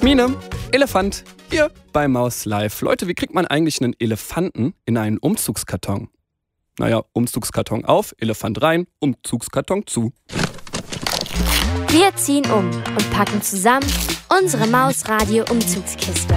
Mine, Elefant, hier bei Maus Live. Leute, wie kriegt man eigentlich einen Elefanten in einen Umzugskarton? Naja, Umzugskarton auf, Elefant rein, Umzugskarton zu. Wir ziehen um und packen zusammen unsere Mausradio-Umzugskiste.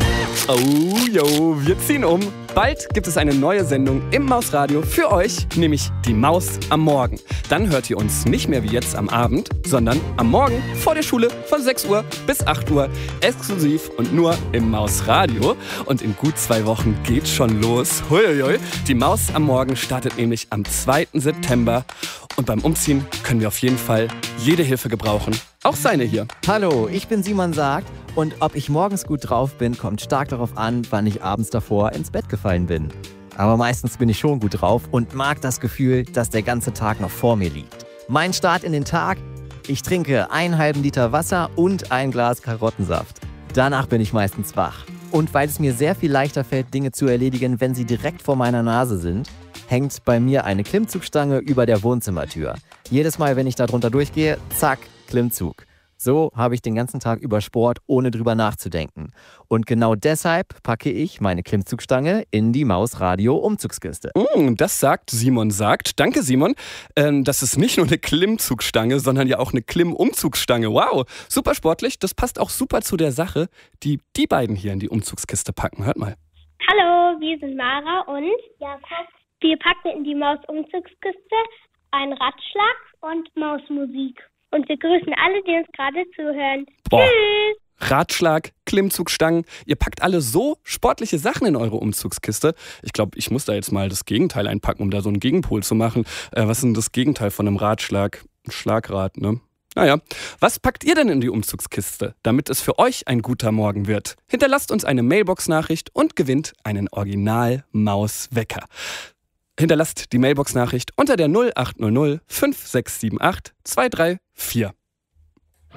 Oh, yo, wir ziehen um. Bald gibt es eine neue Sendung im Mausradio für euch, nämlich die Maus am Morgen. Dann hört ihr uns nicht mehr wie jetzt am Abend, sondern am Morgen vor der Schule von 6 Uhr bis 8 Uhr, exklusiv und nur im Mausradio. Und in gut 2 Wochen geht's schon los. Huiuiui. Die Maus am Morgen startet nämlich am 2. September. Und beim Umziehen können wir auf jeden Fall jede Hilfe gebrauchen. Auch seine hier. Hallo, ich bin Simon Sagt und ob ich morgens gut drauf bin, kommt stark darauf an, wann ich abends davor ins Bett gefallen bin. Aber meistens bin ich schon gut drauf und mag das Gefühl, dass der ganze Tag noch vor mir liegt. Mein Start in den Tag: ich trinke einen halben Liter Wasser und ein Glas Karottensaft. Danach bin ich meistens wach. Und weil es mir sehr viel leichter fällt, Dinge zu erledigen, wenn sie direkt vor meiner Nase sind, hängt bei mir eine Klimmzugstange über der Wohnzimmertür. Jedes Mal, wenn ich da drunter durchgehe, zack, Klimmzug. So habe ich den ganzen Tag über Sport, ohne drüber nachzudenken. Und genau deshalb packe ich meine Klimmzugstange in die Mausradio-Umzugskiste. Das sagt Simon Sagt. Danke, Simon. Das ist nicht nur eine Klimmzugstange, sondern ja auch eine Klimmumzugsstange. Wow, super sportlich. Das passt auch super zu der Sache, die die beiden hier in die Umzugskiste packen. Hört mal. Hallo, wir sind Mara und Jakob. Wir packen in die Maus-Umzugskiste einen Ratschlag und Mausmusik. Und wir grüßen alle, die uns gerade zuhören. Boah. Tschüss! Ratschlag, Klimmzugstangen. Ihr packt alle so sportliche Sachen in eure Umzugskiste. Ich glaube, ich muss da jetzt mal das Gegenteil einpacken, um da so einen Gegenpol zu machen. Was ist denn das Gegenteil von einem Ratschlag? Ein Schlagrad, ne? Naja, was packt ihr denn in die Umzugskiste, damit es für euch ein guter Morgen wird? Hinterlasst uns eine Mailbox-Nachricht und gewinnt einen Original-Maus-Wecker. Hinterlasst die Mailbox-Nachricht unter der 0800 5678 234.